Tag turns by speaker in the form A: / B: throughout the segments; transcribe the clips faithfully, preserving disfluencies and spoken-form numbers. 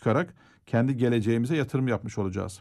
A: çıkarak kendi geleceğimize yatırım yapmış olacağız.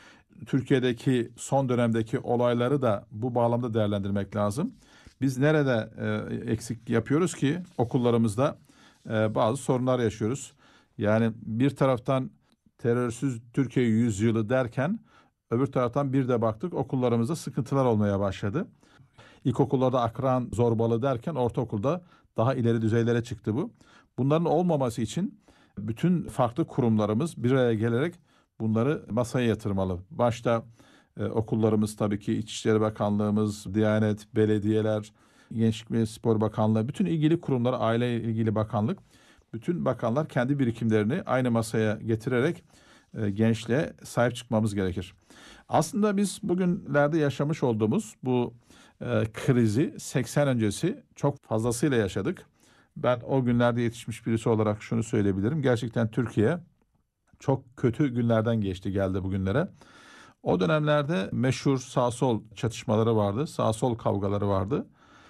A: Türkiye'deki son dönemdeki olayları da bu bağlamda değerlendirmek lazım. Biz nerede e, eksik yapıyoruz ki okullarımızda e, bazı sorunlar yaşıyoruz. Yani bir taraftan terörsüz Türkiye yüzyılı derken öbür taraftan bir de baktık okullarımızda sıkıntılar olmaya başladı. İlkokullarda akran zorbalığı derken ortaokulda daha ileri düzeylere çıktı bu. Bunların olmaması için bütün farklı kurumlarımız bir araya gelerek bunları masaya yatırmalı. Başta e, okullarımız tabii ki İçişleri Bakanlığımız, Diyanet, belediyeler, Gençlik ve Spor Bakanlığı, bütün ilgili kurumlar, aile ilgili bakanlık, bütün bakanlar kendi birikimlerini aynı masaya getirerek e, gençliğe sahip çıkmamız gerekir. Aslında biz bugünlerde yaşamış olduğumuz bu e, krizi seksen öncesi çok fazlasıyla yaşadık. Ben o günlerde yetişmiş birisi olarak şunu söyleyebilirim. Gerçekten Türkiye çok kötü günlerden geçti, geldi bugünlere. O dönemlerde meşhur sağ-sol çatışmaları vardı, sağ-sol kavgaları vardı.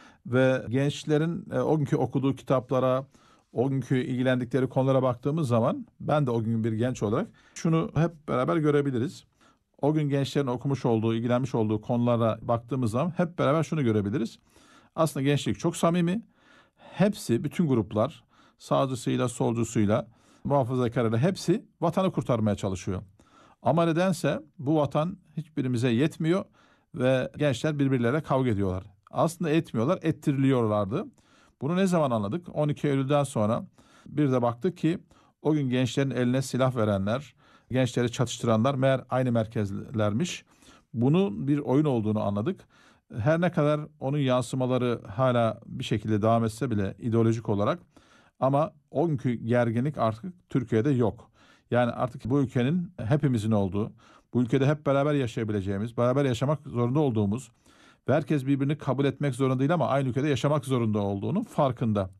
A: Ve gençlerin e, o günkü okuduğu kitaplara, o günkü ilgilendikleri konulara baktığımız zaman ben de o gün bir genç olarak şunu hep beraber görebiliriz. O gün gençlerin okumuş olduğu, ilgilenmiş olduğu konulara baktığımız zaman hep beraber şunu görebiliriz. Aslında gençlik çok samimi. Hepsi, bütün gruplar sağcısıyla, solcusuyla, muhafazakarıyla hepsi vatanı kurtarmaya çalışıyor. Ama nedense bu vatan hiçbirimize yetmiyor ve gençler birbirleriyle kavga ediyorlar. Aslında etmiyorlar, ettiriliyorlardı. Bunu ne zaman anladık? on iki Eylül'den sonra bir de baktık ki o gün gençlerin eline silah verenler, gençleri çatıştıranlar meğer aynı merkezlermiş. Bunun bir oyun olduğunu anladık. Her ne kadar onun yansımaları hala bir şekilde devam etse bile ideolojik olarak, ama o günkü gerginlik artık Türkiye'de yok. Yani artık bu ülkenin hepimizin olduğu, bu ülkede hep beraber yaşayabileceğimiz, beraber yaşamak zorunda olduğumuz ve herkes birbirini kabul etmek zorunda değil ama aynı ülkede yaşamak zorunda olduğunun farkında.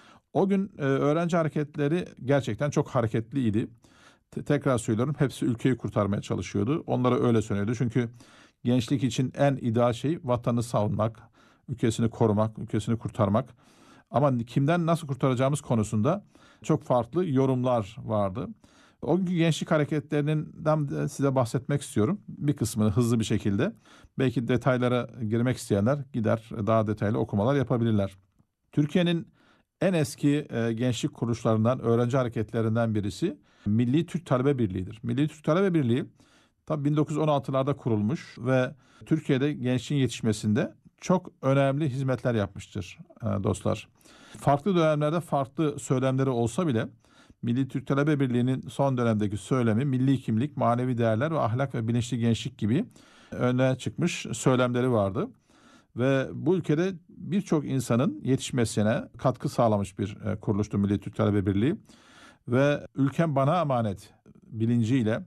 A: O gün e, öğrenci hareketleri gerçekten çok hareketliydi. Te- tekrar söylüyorum, hepsi ülkeyi kurtarmaya çalışıyordu. Onlara öyle söylüyordu. Çünkü gençlik için en ideal şey vatanı savunmak, ülkesini korumak, ülkesini kurtarmak. Ama kimden nasıl kurtaracağımız konusunda çok farklı yorumlar vardı. O günkü gençlik hareketlerinden de size bahsetmek istiyorum. Bir kısmını hızlı bir şekilde. Belki detaylara girmek isteyenler gider daha detaylı okumalar yapabilirler. Türkiye'nin en eski e, gençlik kuruluşlarından, öğrenci hareketlerinden birisi Milli Türk Talebe Birliği'dir. Milli Türk Talebe Birliği tabii bin dokuz yüz on altılarda kurulmuş ve Türkiye'de gençliğin yetişmesinde çok önemli hizmetler yapmıştır e, dostlar. Farklı dönemlerde farklı söylemleri olsa bile Milli Türk Talebe Birliği'nin son dönemdeki söylemi milli kimlik, manevi değerler ve ahlak ve bilinçli gençlik gibi öne çıkmış söylemleri vardı. Ve bu ülkede birçok insanın yetişmesine katkı sağlamış bir e, kuruluştu Milli Türk Talebe Birliği. Ve ülkem bana emanet bilinciyle,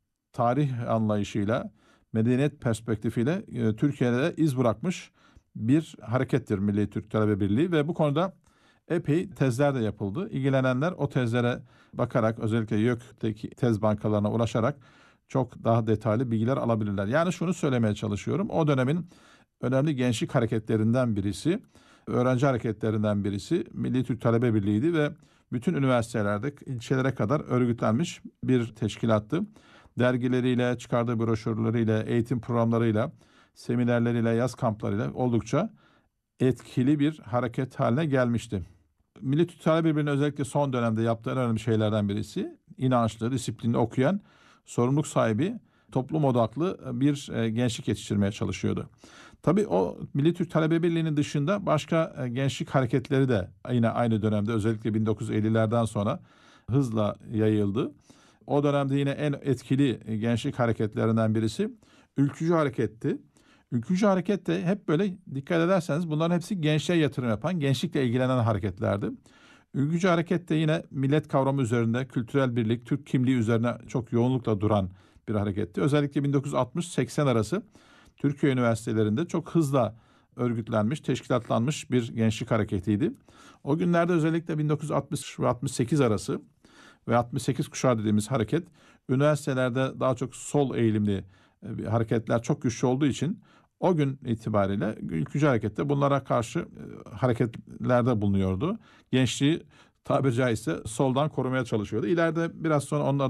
A: tarih anlayışıyla, medeniyet perspektifiyle e, Türkiye'de iz bırakmış bir harekettir Milli Türk Talebe Birliği ve bu konuda epey tezler de yapıldı. İlgilenenler o tezlere bakarak, özellikle YÖK'teki tez bankalarına ulaşarak çok daha detaylı bilgiler alabilirler. Yani şunu söylemeye çalışıyorum. O dönemin önemli gençlik hareketlerinden birisi, öğrenci hareketlerinden birisi Milli Türk Talebe Birliği'ydi ve bütün üniversitelerde ilçelere kadar örgütlenmiş bir teşkilattı. Dergileriyle, çıkardığı broşürleriyle, eğitim programlarıyla, seminerleriyle, yaz kamplarıyla oldukça etkili bir hareket haline gelmişti. Milli Türk Talebe Birliği'nin özellikle son dönemde yaptığı en önemli şeylerden birisi, inançlı, disiplinli okuyan, sorumluluk sahibi, toplum odaklı bir e, gençlik yetiştirmeye çalışıyordu. Tabii o Milli Türk Talebe Birliği'nin dışında başka e, gençlik hareketleri de yine aynı dönemde, özellikle bin dokuz yüz ellilerden sonra hızla yayıldı. O dönemde yine en etkili gençlik hareketlerinden birisi Ülkücü Hareket'ti. Ülkücü Hareket de hep böyle, dikkat ederseniz bunların hepsi gençliğe yatırım yapan, gençlikle ilgilenen hareketlerdi. Ülkücü Hareket de yine millet kavramı üzerinde, kültürel birlik, Türk kimliği üzerine çok yoğunlukla duran bir hareketti. Özellikle bin dokuz yüz altmış seksen arası Türkiye üniversitelerinde çok hızla örgütlenmiş, teşkilatlanmış bir gençlik hareketiydi. O günlerde özellikle bin dokuz yüz altmış ve altmış sekiz arası ve altmış sekiz kuşağı dediğimiz hareket, üniversitelerde daha çok sol eğilimli e, hareketler çok güçlü olduğu için o gün itibariyle Ülkücü Hareket'te bunlara karşı e, hareketlerde bulunuyordu. Gençliği tabiri caizse soldan korumaya çalışıyordu. İleride biraz sonra onlar